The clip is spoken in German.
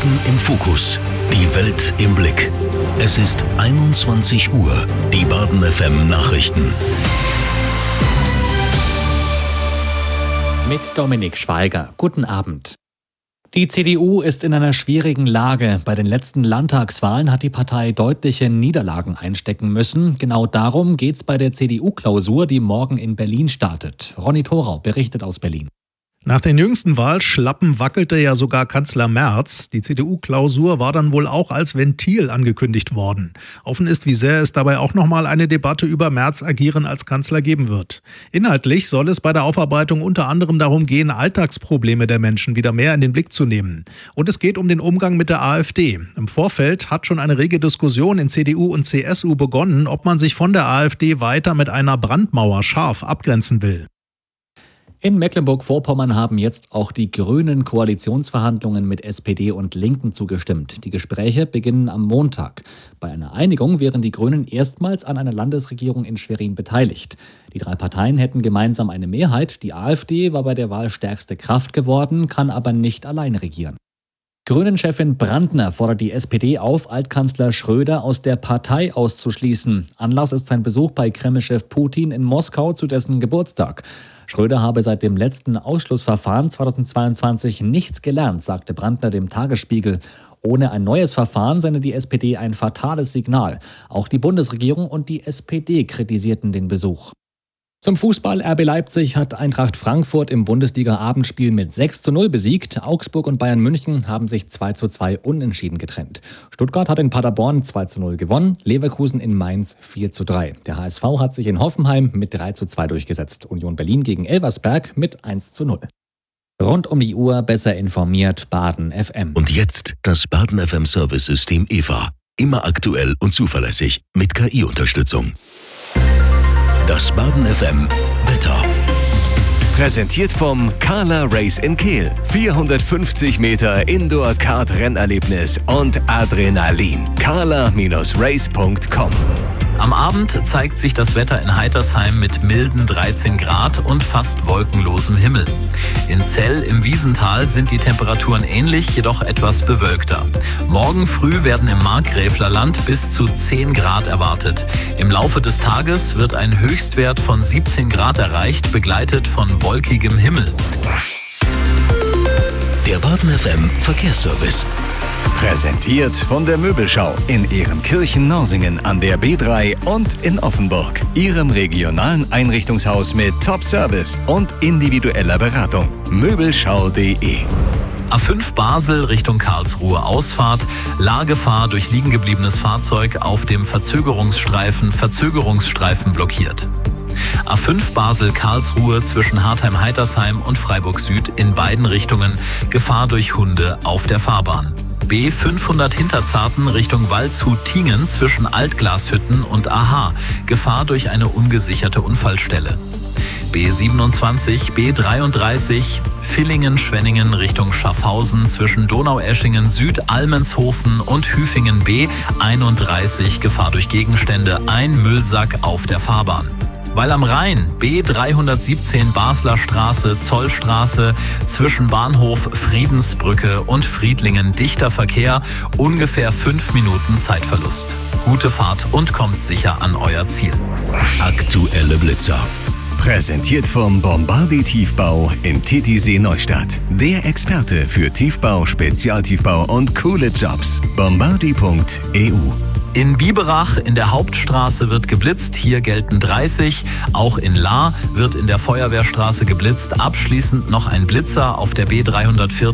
Baden im Fokus. Die Welt im Blick. Es ist 21 Uhr. Die Baden FM Nachrichten. Mit Dominik Schweiger. Guten Abend. Die CDU ist in einer schwierigen Lage. Bei den letzten Landtagswahlen hat die Partei deutliche Niederlagen einstecken müssen. Genau darum geht's bei der CDU-Klausur, die morgen in Berlin startet. Ronny Thorau berichtet aus Berlin. Nach den jüngsten Wahlschlappen wackelte ja sogar Kanzler Merz. Die CDU-Klausur war dann wohl auch als Ventil angekündigt worden. Offen ist, wie sehr es dabei auch nochmal eine Debatte über Merz agieren als Kanzler geben wird. Inhaltlich soll es bei der Aufarbeitung unter anderem darum gehen, Alltagsprobleme der Menschen wieder mehr in den Blick zu nehmen. Und es geht um den Umgang mit der AfD. Im Vorfeld hat schon eine rege Diskussion in CDU und CSU begonnen, ob man sich von der AfD weiter mit einer Brandmauer scharf abgrenzen will. In Mecklenburg-Vorpommern haben jetzt auch die Grünen Koalitionsverhandlungen mit SPD und Linken zugestimmt. Die Gespräche beginnen am Montag. Bei einer Einigung wären die Grünen erstmals an einer Landesregierung in Schwerin beteiligt. Die drei Parteien hätten gemeinsam eine Mehrheit. Die AfD war bei der Wahl stärkste Kraft geworden, kann aber nicht alleine regieren. Grünen-Chefin Brandner fordert die SPD auf, Altkanzler Schröder aus der Partei auszuschließen. Anlass ist sein Besuch bei Kreml-Chef Putin in Moskau zu dessen Geburtstag. Schröder habe seit dem letzten Ausschlussverfahren 2022 nichts gelernt, sagte Brandner dem Tagesspiegel. Ohne ein neues Verfahren sende die SPD ein fatales Signal. Auch die Bundesregierung und die SPD kritisierten den Besuch. Zum Fußball: RB Leipzig hat Eintracht Frankfurt im Bundesliga-Abendspiel mit 6:0 besiegt. Augsburg und Bayern München haben sich 2:2 unentschieden getrennt. Stuttgart hat in Paderborn 2:0 gewonnen, Leverkusen in Mainz 4:3. Der HSV hat sich in Hoffenheim mit 3:2 durchgesetzt. Union Berlin gegen Elversberg mit 1:0. Rund um die Uhr besser informiert, Baden FM. Und jetzt das Baden FM Service-System EVA. Immer aktuell und zuverlässig mit KI-Unterstützung. Das Baden FM Wetter. Präsentiert vom Carla Race in Kehl. 450 Meter Indoor-Kart-Rennerlebnis und Adrenalin. carla-race.com. Am Abend zeigt sich das Wetter in Heitersheim mit milden 13 Grad und fast wolkenlosem Himmel. In Zell im Wiesental sind die Temperaturen ähnlich, jedoch etwas bewölkter. Morgen früh werden im Markgräflerland bis zu 10 Grad erwartet. Im Laufe des Tages wird ein Höchstwert von 17 Grad erreicht, begleitet von wolkigem Himmel. Der Baden FM Verkehrsservice. Präsentiert von der Möbelschau in Ehrenkirchen-Norsingen an der B3 und in Offenburg. Ihrem regionalen Einrichtungshaus mit Top-Service und individueller Beratung. Möbelschau.de. A5 Basel Richtung Karlsruhe Ausfahrt. Lagefahr durch liegen gebliebenes Fahrzeug auf dem Verzögerungsstreifen blockiert. A5 Basel-Karlsruhe zwischen Hartheim-Heitersheim und Freiburg Süd in beiden Richtungen. Gefahr durch Hunde auf der Fahrbahn. B500 Hinterzarten Richtung Waldshut-Tingen zwischen Altglashütten und Aha. Gefahr durch eine ungesicherte Unfallstelle. B27, B33 Villingen-Schwenningen Richtung Schaffhausen zwischen Donaueschingen Süd, Almenshofen und Hüfingen B31. Gefahr durch Gegenstände, ein Müllsack auf der Fahrbahn. Weil am Rhein B317 Basler Straße, Zollstraße zwischen Bahnhof Friedensbrücke und Friedlingen dichter Verkehr, ungefähr 5 Minuten Zeitverlust. Gute Fahrt und kommt sicher an euer Ziel. Aktuelle Blitzer. Präsentiert vom Bombardi Tiefbau in Titisee Neustadt. Der Experte für Tiefbau, Spezialtiefbau und coole Jobs. Bombardi.eu. In Biberach in der Hauptstraße wird geblitzt, hier gelten 30. Auch in Lahr wird in der Feuerwehrstraße geblitzt. Abschließend noch ein Blitzer auf der B314